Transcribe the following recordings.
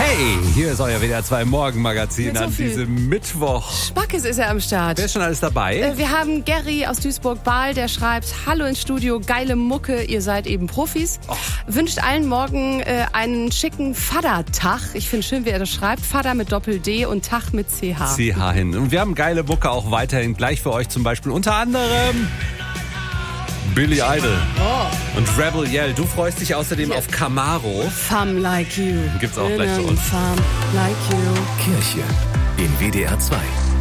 Hey, hier ist euer WDR 2 Morgenmagazin an diesem Mittwoch. Spackes ist er am Start. Wer ist schon alles dabei? Wir haben Gary aus Duisburg-Bahl, der schreibt: Hallo ins Studio, geile Mucke, ihr seid eben Profis. Wünscht allen morgen einen schicken Vatertag. Ich finde schön, wie er das schreibt. Vater mit Doppel-D und Tag mit CH. CH hin. Und wir haben geile Mucke auch weiterhin gleich für euch, zum Beispiel unter anderem Billy Idol und Rebel Yell. Du freust dich außerdem auf Camaro. Femme like you. Gibt's auch gleich für uns. Femme like you. Kirche in WDR 2.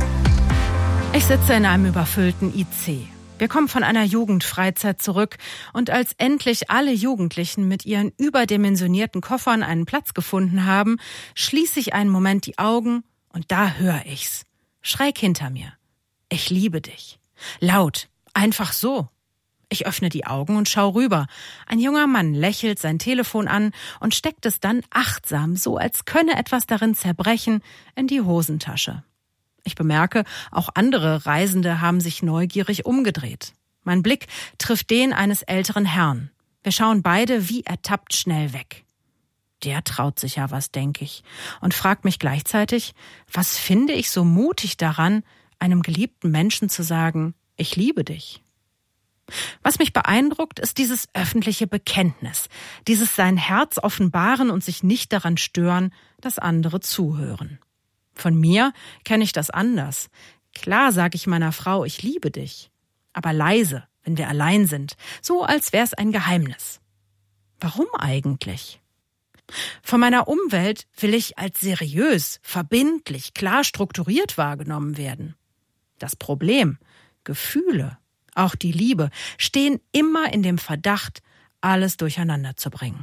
Ich sitze in einem überfüllten IC. Wir kommen von einer Jugendfreizeit zurück und als endlich alle Jugendlichen mit ihren überdimensionierten Koffern einen Platz gefunden haben, schließe ich einen Moment die Augen und da höre ich's. Schräg hinter mir. Ich liebe dich. Laut. Einfach so. Ich öffne die Augen und schau rüber. Ein junger Mann lächelt sein Telefon an und steckt es dann achtsam, so als könne etwas darin zerbrechen, in die Hosentasche. Ich bemerke, auch andere Reisende haben sich neugierig umgedreht. Mein Blick trifft den eines älteren Herrn. Wir schauen beide wie ertappt schnell weg. Der traut sich ja was, denke ich, und fragt mich gleichzeitig, was finde ich so mutig daran, einem geliebten Menschen zu sagen, ich liebe dich. Was mich beeindruckt, ist dieses öffentliche Bekenntnis, dieses sein Herz offenbaren und sich nicht daran stören, dass andere zuhören. Von mir kenne ich das anders. Klar sage ich meiner Frau, ich liebe dich, aber leise, wenn wir allein sind, so als wäre es ein Geheimnis. Warum eigentlich? Von meiner Umwelt will ich als seriös, verbindlich, klar strukturiert wahrgenommen werden. Das Problem, Gefühle, auch die Liebe, stehen immer in dem Verdacht, alles durcheinander zu bringen.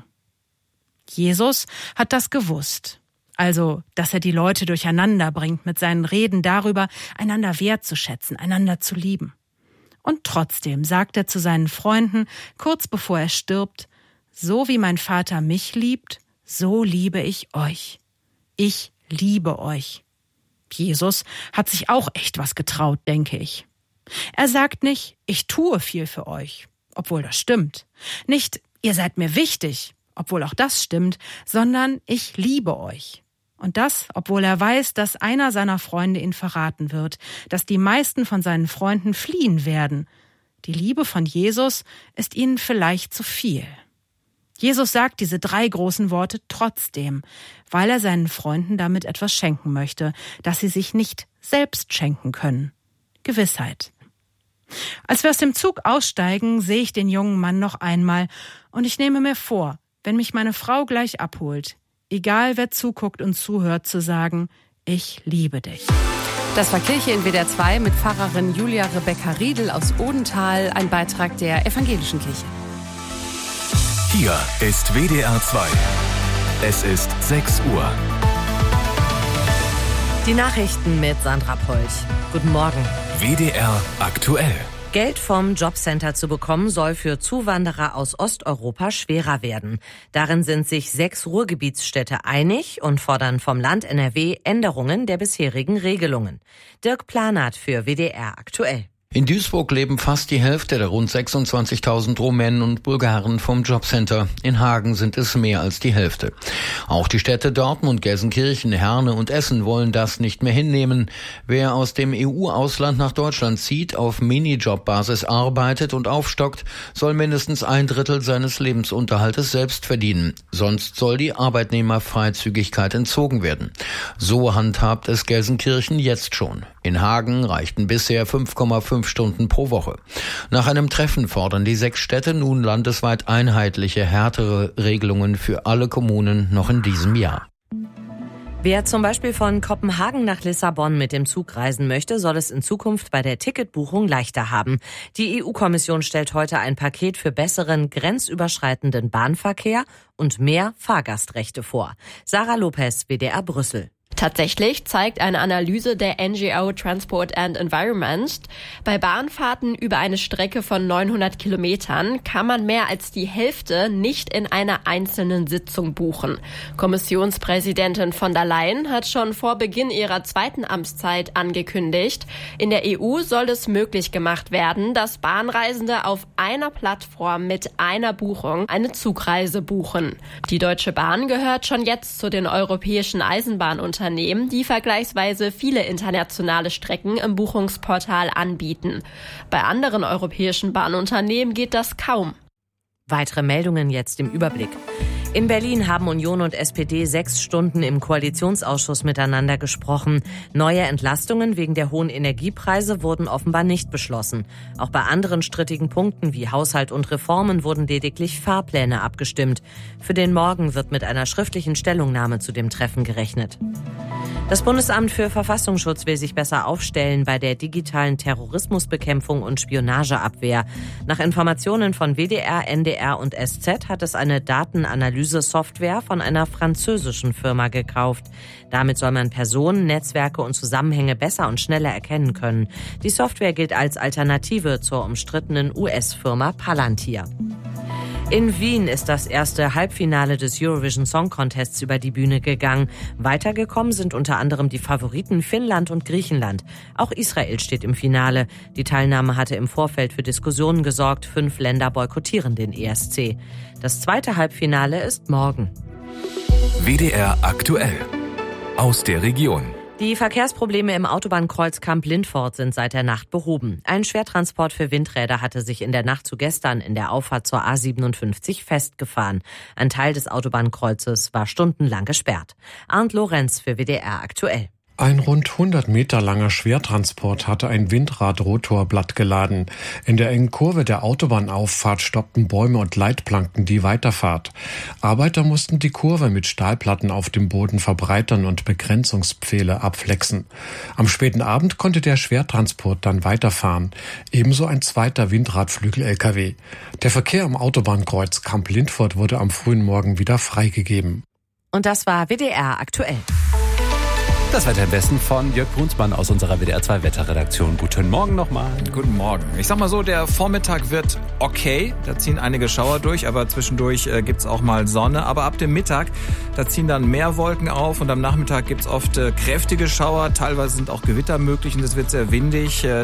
Jesus hat das gewusst. Also, dass er die Leute durcheinander bringt mit seinen Reden darüber, einander wertzuschätzen, einander zu lieben. Und trotzdem sagt er zu seinen Freunden, kurz bevor er stirbt, so wie mein Vater mich liebt, so liebe ich euch. Ich liebe euch. Jesus hat sich auch echt was getraut, denke ich. Er sagt nicht, ich tue viel für euch, obwohl das stimmt. Nicht, ihr seid mir wichtig, obwohl auch das stimmt, sondern ich liebe euch. Und das, obwohl er weiß, dass einer seiner Freunde ihn verraten wird, dass die meisten von seinen Freunden fliehen werden. Die Liebe von Jesus ist ihnen vielleicht zu viel. Jesus sagt diese 3 großen Worte trotzdem, weil er seinen Freunden damit etwas schenken möchte, das sie sich nicht selbst schenken können. Gewissheit. Als wir aus dem Zug aussteigen, sehe ich den jungen Mann noch einmal und ich nehme mir vor, wenn mich meine Frau gleich abholt, egal wer zuguckt und zuhört, zu sagen, ich liebe dich. Das war Kirche in WDR 2 mit Pfarrerin Julia Rebecca Riedel aus Odenthal, ein Beitrag der Evangelischen Kirche. Hier ist WDR 2. Es ist 6 Uhr. Die Nachrichten mit Sandra Polch. Guten Morgen. WDR aktuell. Geld vom Jobcenter zu bekommen, soll für Zuwanderer aus Osteuropa schwerer werden. Darin sind sich 6 Ruhrgebietsstädte einig und fordern vom Land NRW Änderungen der bisherigen Regelungen. Dirk Planert für WDR aktuell. In Duisburg leben fast die Hälfte der rund 26.000 Rumänen und Bulgaren vom Jobcenter. In Hagen sind es mehr als die Hälfte. Auch die Städte Dortmund, Gelsenkirchen, Herne und Essen wollen das nicht mehr hinnehmen. Wer aus dem EU-Ausland nach Deutschland zieht, auf Minijob-Basis arbeitet und aufstockt, soll mindestens 1/3 seines Lebensunterhaltes selbst verdienen. Sonst soll die Arbeitnehmerfreizügigkeit entzogen werden. So handhabt es Gelsenkirchen jetzt schon. In Hagen reichten bisher 5,5 Stunden pro Woche. Nach einem Treffen fordern die 6 Städte nun landesweit einheitliche, härtere Regelungen für alle Kommunen noch in diesem Jahr. Wer zum Beispiel von Kopenhagen nach Lissabon mit dem Zug reisen möchte, soll es in Zukunft bei der Ticketbuchung leichter haben. Die EU-Kommission stellt heute ein Paket für besseren grenzüberschreitenden Bahnverkehr und mehr Fahrgastrechte vor. Sarah Lopez, WDR Brüssel. Tatsächlich zeigt eine Analyse der NGO Transport and Environment, bei Bahnfahrten über eine Strecke von 900 Kilometern kann man mehr als die Hälfte nicht in einer einzelnen Sitzung buchen. Kommissionspräsidentin von der Leyen hat schon vor Beginn ihrer zweiten Amtszeit angekündigt, in der EU soll es möglich gemacht werden, dass Bahnreisende auf einer Plattform mit einer Buchung eine Zugreise buchen. Die Deutsche Bahn gehört schon jetzt zu den europäischen Eisenbahnunternehmen, die vergleichsweise viele internationale Strecken im Buchungsportal anbieten. Bei anderen europäischen Bahnunternehmen geht das kaum. Weitere Meldungen jetzt im Überblick. In Berlin haben Union und SPD 6 Stunden im Koalitionsausschuss miteinander gesprochen. Neue Entlastungen wegen der hohen Energiepreise wurden offenbar nicht beschlossen. Auch bei anderen strittigen Punkten wie Haushalt und Reformen wurden lediglich Fahrpläne abgestimmt. Für den Morgen wird mit einer schriftlichen Stellungnahme zu dem Treffen gerechnet. Das Bundesamt für Verfassungsschutz will sich besser aufstellen bei der digitalen Terrorismusbekämpfung und Spionageabwehr. Nach Informationen von WDR, NDR und SZ hat es eine Datenanalyse-Software von einer französischen Firma gekauft. Damit soll man Personen, Netzwerke und Zusammenhänge besser und schneller erkennen können. Die Software gilt als Alternative zur umstrittenen US-Firma Palantir. In Wien ist das erste Halbfinale des Eurovision Song Contests über die Bühne gegangen. Weitergekommen sind unter anderem die Favoriten Finnland und Griechenland. Auch Israel steht im Finale. Die Teilnahme hatte im Vorfeld für Diskussionen gesorgt. 5 Länder boykottieren den ESC. Das zweite Halbfinale ist morgen. WDR aktuell. Aus der Region. Die Verkehrsprobleme im Autobahnkreuz Kamp-Lindfort sind seit der Nacht behoben. Ein Schwertransport für Windräder hatte sich in der Nacht zu gestern in der Auffahrt zur A57 festgefahren. Ein Teil des Autobahnkreuzes war stundenlang gesperrt. Arndt Lorenz für WDR aktuell. Ein rund 100 Meter langer Schwertransport hatte ein Windradrotorblatt geladen. In der engen Kurve der Autobahnauffahrt stoppten Bäume und Leitplanken die Weiterfahrt. Arbeiter mussten die Kurve mit Stahlplatten auf dem Boden verbreitern und Begrenzungspfähle abflexen. Am späten Abend konnte der Schwertransport dann weiterfahren. Ebenso ein zweiter Windradflügel-LKW. Der Verkehr am Autobahnkreuz Kamp-Lindfort wurde am frühen Morgen wieder freigegeben. Und das war WDR aktuell. Das Wetter am besten von Jörg Brunsmann aus unserer WDR 2 Wetterredaktion. Guten Morgen nochmal. Guten Morgen. Ich sag mal so, der Vormittag wird okay. Da ziehen einige Schauer durch, aber zwischendurch gibt's auch mal Sonne. Aber ab dem Mittag, da ziehen dann mehr Wolken auf und am Nachmittag gibt's oft kräftige Schauer. Teilweise sind auch Gewitter möglich und es wird sehr windig.